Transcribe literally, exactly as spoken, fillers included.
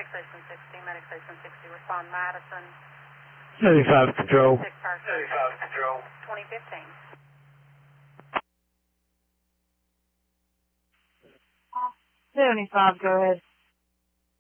Medic Station sixty, Medic Station sixty, respond Madison. seventy-five Control. Six car seventy-five Control. twenty fifteen. seventy-five, go ahead.